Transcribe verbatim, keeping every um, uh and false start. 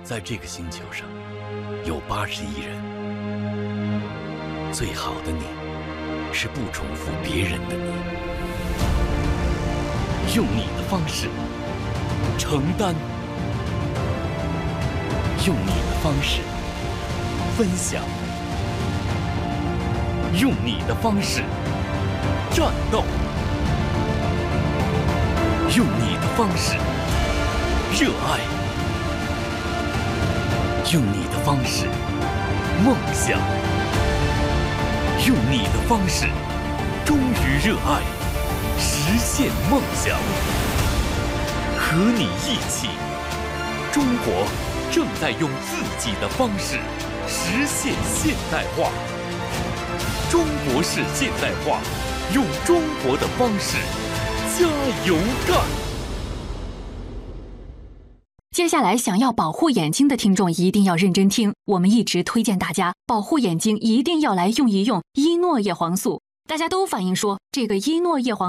在这个星球上，有八十亿人。最好的你，是不重复别人的你，用你的方式承担，用你的方式分享，用你的方式战斗，用你的方式热爱，用你的方式梦想，用你的方式忠于热爱，实现梦想。和你一起，中国正在用自己的方式实现现代化。中国式现代化，用中国的方式加油干！ 接下来，想要保护眼睛的听众一定要认真听，我们一直推荐大家保护眼睛，一定要来用一用伊诺叶黄素。大家都反映说，这个伊诺叶黄